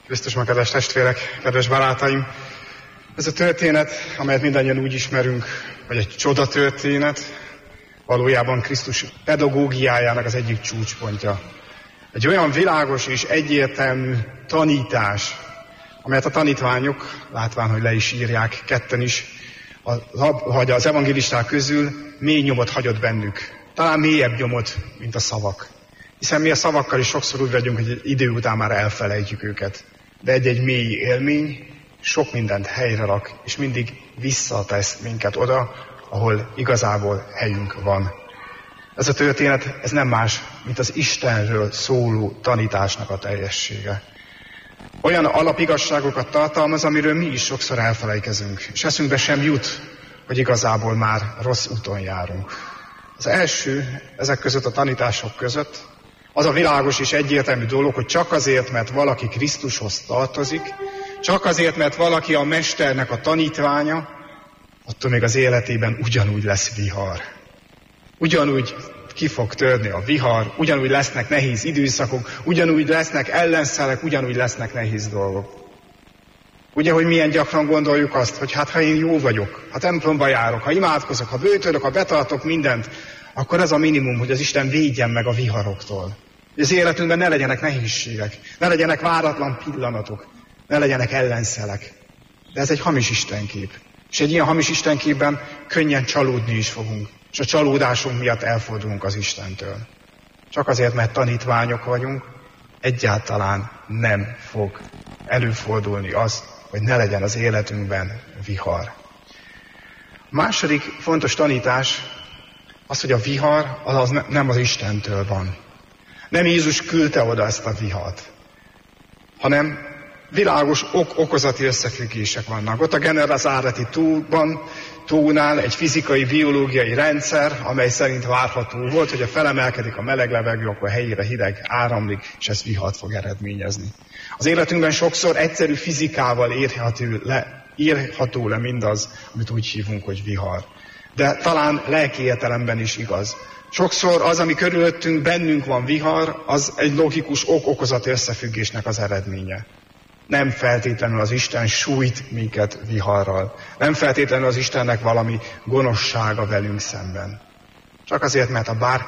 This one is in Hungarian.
Krisztusban, kedves testvérek, kedves barátaim! Ez a történet, amelyet mindannyian úgy ismerünk, hogy egy csodatörténet, valójában Krisztus pedagógiájának az egyik csúcspontja. Egy olyan világos és egyértelmű tanítás, amelyet a tanítványok, látván, hogy le is írják ketten is, hogy az evangélisták közül mély nyomot hagyott bennük. Talán mélyebb nyomot, mint a szavak. Hiszen mi a szavakkal is sokszor úgy vagyunk, hogy idő után már elfelejtjük őket. De egy-egy mély élmény sok mindent helyre rak, és mindig visszatesz minket oda, ahol igazából helyünk van. Ez a történet, ez nem más, mint az Istenről szóló tanításnak a teljessége. Olyan alapigasságokat tartalmaz, amiről mi is sokszor elfelejkezünk, és eszünkbe sem jut, hogy igazából már rossz úton járunk. Az első ezek között a tanítások között az a világos és egyértelmű dolog, hogy csak azért, mert valaki Krisztushoz tartozik, csak azért, mert valaki a Mesternek a tanítványa, attól még az életében ugyanúgy lesz vihar. Ugyanúgy ki fog törni a vihar, ugyanúgy lesznek nehéz időszakok, ugyanúgy lesznek ellenszelek, ugyanúgy lesznek nehéz dolgok. Ugye, hogy milyen gyakran gondoljuk azt, hogy hát ha én jó vagyok, ha templomba járok, ha imádkozok, ha bőtölök, ha betartok mindent, akkor ez a minimum, hogy az Isten védjen meg a viharoktól. Hogy az életünkben ne legyenek nehézségek, ne legyenek váratlan pillanatok, ne legyenek ellenszelek. De ez egy hamis istenkép. És egy ilyen hamis istenképben könnyen csalódni is fogunk. És a csalódásunk miatt elfordulunk az Istentől. Csak azért, mert tanítványok vagyunk, egyáltalán nem fog előfordulni az, hogy ne legyen az életünkben vihar. A második fontos tanítás az, hogy a vihar az nem az Istentől van. Nem Jézus küldte oda ezt a vihart, hanem világos okozati összefüggések vannak. Ott a Generazáreti tónál egy fizikai, biológiai rendszer, amely szerint várható volt, hogy ha felemelkedik a meleg levegő, akkor helyére hideg áramlik, és ez vihart fog eredményezni. Az életünkben sokszor egyszerű fizikával írható le mindaz, amit úgy hívunk, hogy vihar. De talán lelki értelemben is igaz. Sokszor az, ami körülöttünk, bennünk van vihar, az egy logikus ok-okozati összefüggésnek az eredménye. Nem feltétlenül az Isten sújt minket viharral. Nem feltétlenül az Istennek valami gonoszsága velünk szemben. Csak azért, mert a